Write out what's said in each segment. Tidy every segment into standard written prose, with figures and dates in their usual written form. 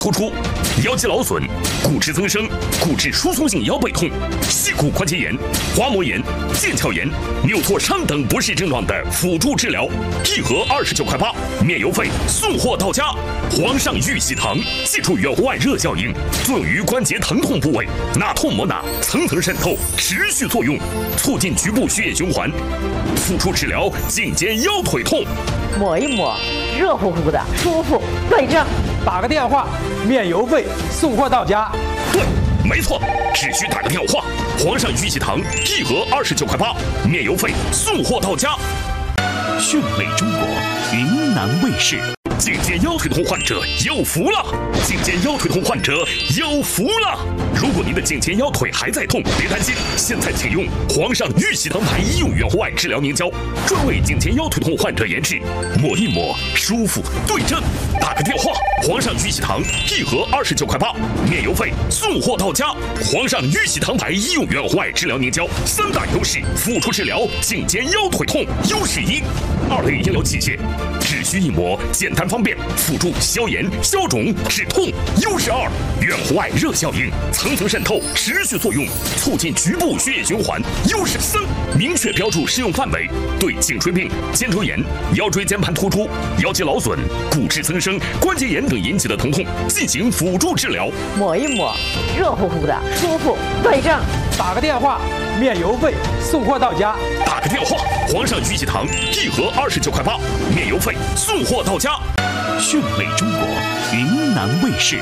突出、腰肌劳损、骨质增生、骨质疏松性腰背痛、膝骨关节炎、滑膜炎、腱鞘炎、扭挫伤等不适症状的辅助治疗，一盒29块8，免邮费送货到家。皇上玉玺堂借助远红外热效应，作用于关节疼痛部位，纳痛摩纳层层渗透，持续作用，促进局部血液循环，辅助治疗颈肩腰腿痛。 抹一抹，热乎乎的，舒服，对症。 打个电话，免邮费送货到家。 对，没错，只需打个电话。皇上玉玺堂一盒29块8，免邮费送货到家。 讯美中国，云南卫视。 颈肩腰腿痛患者有福了！颈肩腰腿痛患者有福了！如果您的颈肩腰腿还在痛，别担心，现在请用皇上玉玺堂牌医用远红外治疗凝胶，专为颈肩腰腿痛患者研制，抹一抹，舒服对症。打个电话，皇上玉玺堂一盒29块8，免邮费送货到家。皇上玉玺堂牌医用远红外治疗凝胶3大优势，辅助治疗颈肩腰腿痛。优势1，2类医疗器械，只需一抹，简单方便，辅助消炎、消肿、止痛。优势2，远红外热效应，层层渗透，持续作用，促进局部血液循环。优势3，明确标注适用范围，对颈椎病、肩周炎、腰椎间盘突出、腰肌劳损、骨质增生、关节炎等引起的疼痛进行辅助治疗。 抹一抹，热乎乎的，舒服对症。 打个电话，免邮费送货到家。 打个电话，皇上玉玺堂一盒29块8，免邮费送货到家。 讯美中国，云南卫视。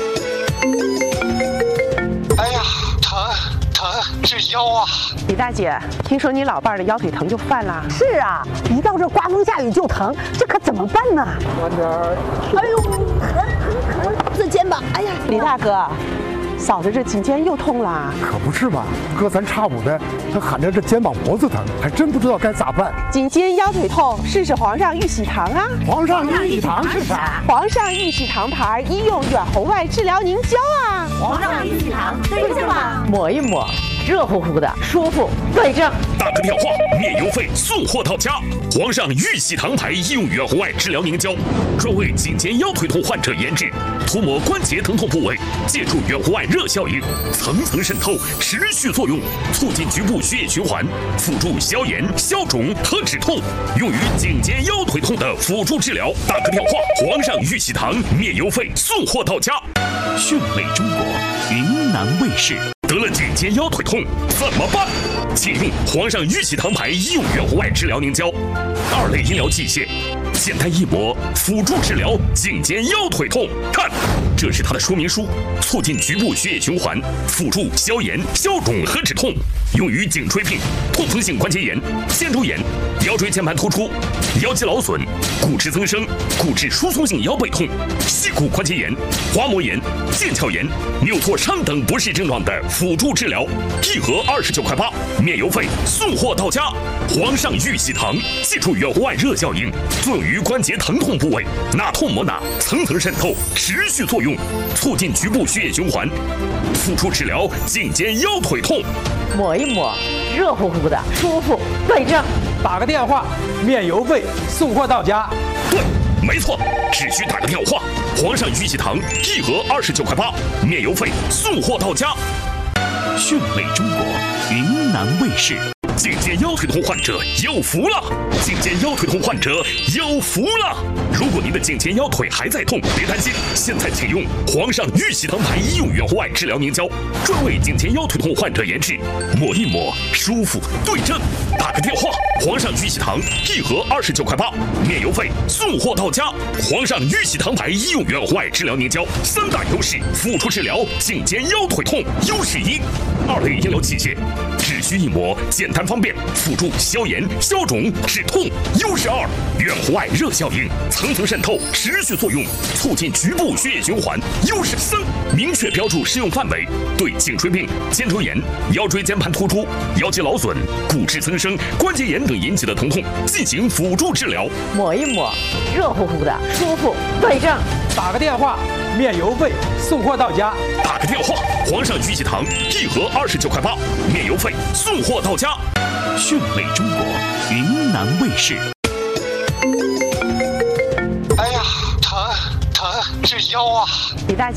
哎呀，疼，这腰啊！ 李大姐，听说你老伴儿的腰腿疼就犯了？ 是啊，一到这刮风下雨就疼，这可怎么办呢？ 慢点儿。 哎呦，疼，这肩膀，哎呀， 李大哥，嫂子这颈肩又痛了。 可不是嘛，隔三差五的，他喊着这肩膀脖子疼，还真不知道该咋办。 颈肩腰腿痛，试试皇上玉玺堂啊！ 皇上玉玺堂是啥？ 皇上玉玺堂牌医用远红外治疗凝胶啊！ 皇上玉玺堂对症吗？ 抹一抹，热乎乎的，舒服对症。 打个电话，免邮费送货到家。皇上玉玺堂牌医用远红外治疗凝胶，专为颈肩腰腿痛患者研制，涂抹关节疼痛部位，借助远红外热效应，层层渗透，持续作用，促进局部血液循环，辅助消炎、消肿和止痛，用于颈肩腰腿痛的辅助治疗。打个电话，皇上玉玺堂免邮费送货到家。 讯美中国，云南卫视。 得了颈肩腰腿痛怎么办？请用皇上玉玺堂牌医用远红外治疗凝胶，2类医疗器械，简单一抹，辅助治疗颈肩腰腿痛。看，这是它的说明书，促进局部血液循环，辅助消炎、消肿和止痛，用于颈椎病、痛风性关节炎、肩周炎、腰椎间盘突出、腰肌劳损、骨质增生、骨质疏松性腰背痛、膝骨关节炎、滑膜炎、腱鞘炎、扭挫伤等不适症状的辅助治疗，一盒29块8，免邮费送货到家。皇上玉玺堂借助远红外热效应，作用于关节疼痛部位，纳痛摩纳层层渗透，持续作用，促进局部血液循环，辅助治疗颈肩腰腿痛。 抹一抹，热乎乎的，舒服对症。 打个电话，免邮费送货到家。 对，没错，只需打个电话。皇上玉玺堂一盒29块8，免邮费送货到家。 讯美中国，云南卫视。 颈肩腰腿痛患者有福了！颈肩腰腿痛患者有福了！如果您的颈肩腰腿还在痛，别担心，现在请用皇上玉玺堂牌医用远红外治疗凝胶，专为颈肩腰腿痛患者研制，抹一抹，舒服对症。打个电话，皇上玉玺堂一盒29块8，免邮费送货到家。皇上玉玺堂牌医用远红外治疗凝胶3大优势，辅助治疗颈肩腰腿痛。优势1，2类医疗器械，只需一抹，简单方便，辅助消炎、消肿、止痛。优势2，远红外热效应，层层渗透，持续作用，促进局部血液循环。优势3，明确标注适用范围，对颈椎病、肩周炎、腰椎间盘突出、腰肌劳损、骨质增生、关节炎等引起的疼痛进行辅助治疗。 抹一抹，热乎乎的，舒服对症。 打个电话，免邮费送货到家。 打个电话，皇上玉玺堂一盒29块8，免邮费送货到家。 讯美中国，云南卫视。 哎呀，疼，这腰啊！ 李大姐。